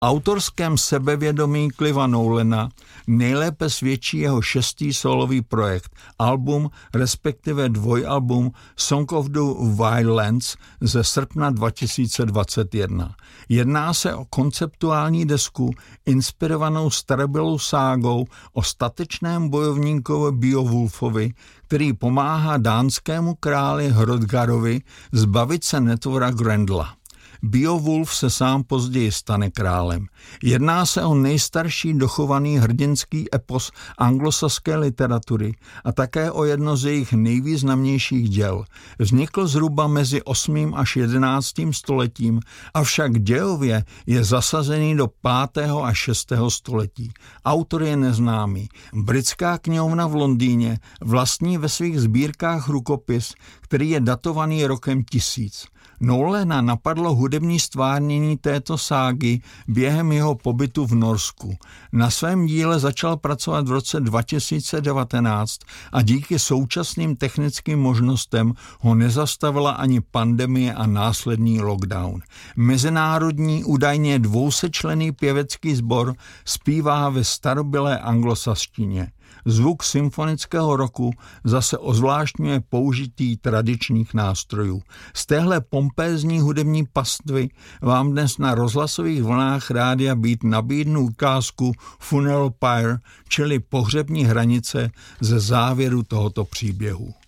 autorském sebevědomí Cliva Nolana nejlépe svědčí jeho 6. solový projekt, album, respektive dvojalbum Song of the Wildlands ze srpna 2021. Jedná se o konceptuální desku inspirovanou starobylou ságou o statečném bojovníkovi Beowulfovi, který pomáhá dánskému králi Hrodgarovi zbavit se netvora Grendla. Beowulf se sám později stane králem. Jedná se o nejstarší dochovaný hrdinský epos anglosaské literatury a také o jedno z jejich nejvýznamnějších děl. Vznikl zhruba mezi 8. až 11. stoletím, avšak dějově je zasazený do 5. až 6. století. Autor je neznámý. Britská knihovna v Londýně vlastní ve svých sbírkách rukopis, který je datovaný rokem 1000. Nolana napadlo hudební stvárnění této ságy během jeho pobytu v Norsku. Na svém díle začal pracovat v roce 2019 a díky současným technickým možnostem ho nezastavila ani pandemie a následný lockdown. Mezinárodní údajně 200členný pěvecký sbor zpívá ve starobylé anglosaštině. Zvuk symfonického roku zase ozvláštňuje použití tradičních nástrojů. Z téhle pompézní hudební pastvy vám dnes na rozhlasových vlnách Rádia Beat nabídnu ukázku Funeral Pyre, čili pohřební hranice ze závěru tohoto příběhu.